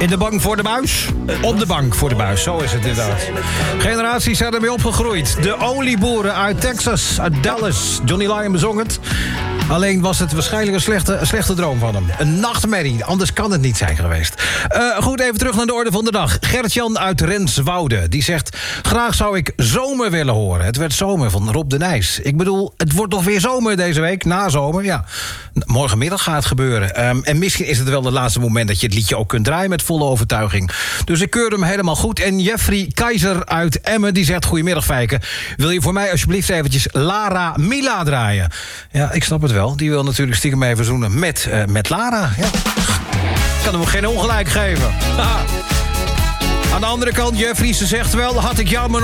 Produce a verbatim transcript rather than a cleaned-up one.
In de bank voor de buis? Op de bank voor de buis, zo is het inderdaad. Generaties zijn ermee opgegroeid. De olieboeren uit Texas, uit Dallas. Johnny Lyon bezong het. Alleen was het waarschijnlijk een slechte, een slechte droom van hem. Een nachtmerrie, anders kan het niet zijn geweest. Uh, goed, even terug naar de orde van de dag. Gert-Jan uit Renswoude, die zegt... Graag zou ik zomer willen horen. Het werd zomer van Rob de Nijs. Ik bedoel, het wordt toch weer zomer deze week? Na zomer, ja. Morgenmiddag gaat het gebeuren. Um, en misschien is het wel het laatste moment dat je het liedje ook kunt draaien met volle overtuiging. Dus ik keur hem helemaal goed. En Jeffrey Keizer uit Emmen, die zegt... Goedemiddag, Fijke. Wil je voor mij alsjeblieft eventjes Lara Mila draaien? Ja, ik snap het wel. Die wil natuurlijk stiekem even zoenen met, uh, met Lara. Ja. Kan hem geen ongelijk geven. Aan de andere kant, Jeffrey, ze zegt wel... had ik jou maar